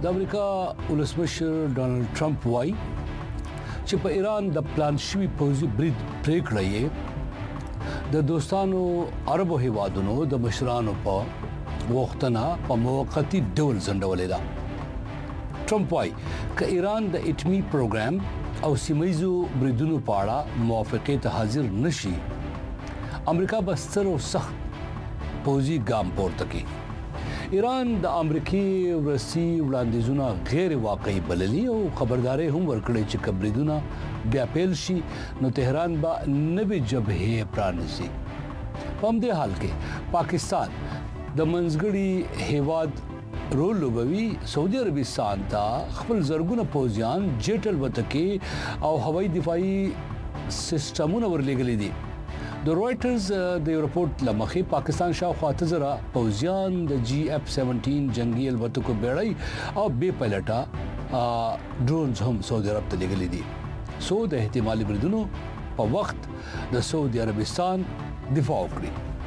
د امریکا ولسمشر ډانلډ ټرمپ وایي چې په ایران د پلان شوي پوځي برید پریکړه یې د دوستانو عربو هیوادونو د مشرانو په غوښتنه په موقتی ډول ځنډولې ده. ټرمپ وایي چې ایران د اټمی پروګرام او سیمایزو بریدونو په اړه موافقه ته حاضر نشي، امریکا به ستر او سخت پوځي ګام پورته کوي. ایران د امریکای ورسي وړاندیزونه غیر واقعي بللي او خبرداري هم ورکړي چې کبریدونه بیا پیل شي نو تهران به نوې جبهه پرانیسي. په همدې حال کې پاکستان د منځګړي هیواد رول لوبوي. سعودي عربستان ته خپل زرګونه پوځیان جټل وتکي او هوایي دفاعي سیستمونه ورلېږلي دي. د رويټرز د رپورت لمخې پاکستان شاوخوا 8000 پوځیان د GF-17 جنگي الوتکو بیړۍ او بې پایلټه ډرونز هم سعودي عرب ته لېږلي دي. سو د احتمالي بریدونو په وخت د سعودي عربستان دفاع وکړي.